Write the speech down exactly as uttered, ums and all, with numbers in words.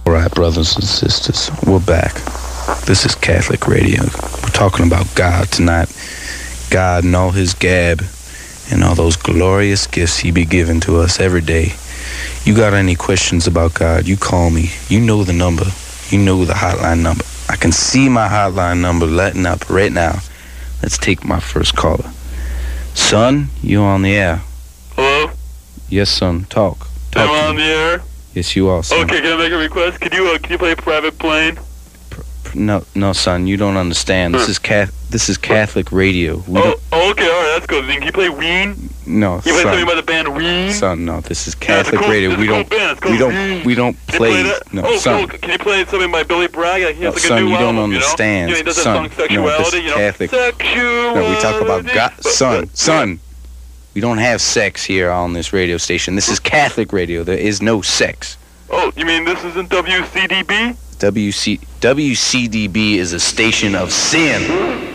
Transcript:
All right, brothers and sisters, we're back. This is Catholic Radio. We're talking about God tonight. God and all his gab and all those glorious gifts he be giving to us every day. You got any questions about God, you call me. You know the number. You know the hotline number. I can see my hotline number letting up right now. Let's take my first caller. Son, you on the air. Hello? Yes, son. Talk. Talk I'm to on me. the air. Yes, you are, son. Okay, can I make a request? Can you uh, can you play Private Plane? No, no, son. You don't understand. This is Cath- This is Catholic Radio. We Oh, don't. oh, okay, all right, that's good. Then can you play Ween? No, Can you play son. something by the band Ween? Son, no. This is Yeah, it's a Catholic cool- Radio. it's a We cool don't. band. It's called We don't. Ween. We don't Can you play. that? No, oh, son. cool. Can you play something by Billy Bragg? He has No, like son, a new you don't album, understand. You know? You know, he does that Son, song no, Sexuality, this is you know? Catholic. Sexuality. No, we talk about God. But- Son, but- son. We don't have sex here on this radio station. This is Catholic Radio. There is no sex. Oh, you mean this isn't W C D B? W C W C D B is a station of sin.